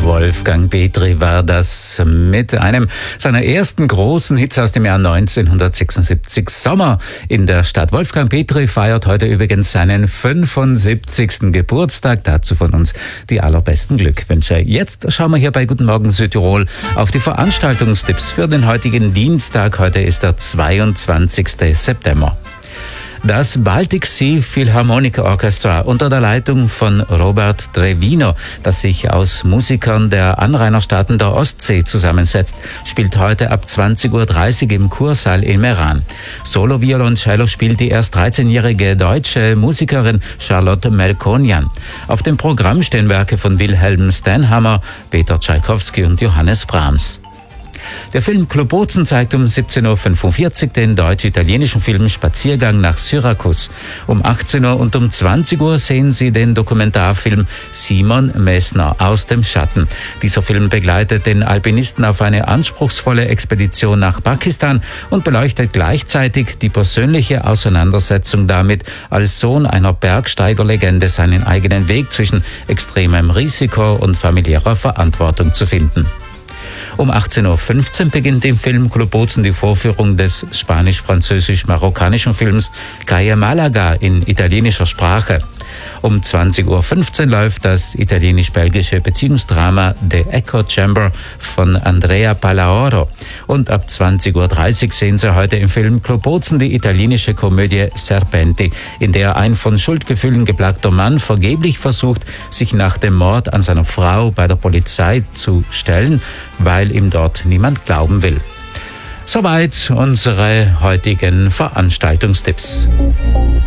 Wolfgang Petri war das mit einem seiner ersten großen Hits aus dem Jahr 1976. Sommer in der Stadt. Wolfgang Petri feiert heute übrigens seinen 75. Geburtstag. Dazu von uns die allerbesten Glückwünsche. Jetzt schauen wir hier bei Guten Morgen Südtirol auf die Veranstaltungstipps für den heutigen Dienstag. Heute ist der 22. September. Das Baltic Sea Philharmonic Orchestra unter der Leitung von Robert Trevino, das sich aus Musikern der Anrainerstaaten der Ostsee zusammensetzt, spielt heute ab 20.30 Uhr im Kursaal in Meran. Solo-Violoncello spielt die erst 13-jährige deutsche Musikerin Charlotte Melkonian. Auf dem Programm stehen Werke von Wilhelm Stenhammar, Peter Tschaikowski und Johannes Brahms. Der Film Klobozen zeigt um 17.45 Uhr den deutsch-italienischen Film Spaziergang nach Syrakus. Um 18 Uhr und um 20 Uhr sehen Sie den Dokumentarfilm Simon Messner aus dem Schatten. Dieser Film begleitet den Alpinisten auf eine anspruchsvolle Expedition nach Pakistan und beleuchtet gleichzeitig die persönliche Auseinandersetzung damit, als Sohn einer Bergsteigerlegende seinen eigenen Weg zwischen extremem Risiko und familiärer Verantwortung zu finden. Um 18.15 Uhr beginnt im Film Klobozen die Vorführung des spanisch-französisch-marokkanischen Films Calle Malaga in italienischer Sprache. Um 20.15 Uhr läuft das italienisch-belgische Beziehungsdrama The Echo Chamber von Andrea Palaoro. Und ab 20.30 Uhr sehen Sie heute im Film Klobozen die italienische Komödie Serpenti, in der ein von Schuldgefühlen geplagter Mann vergeblich versucht, sich nach dem Mord an seiner Frau bei der Polizei zu stellen, weil ihm dort niemand glauben will. Soweit unsere heutigen Veranstaltungstipps.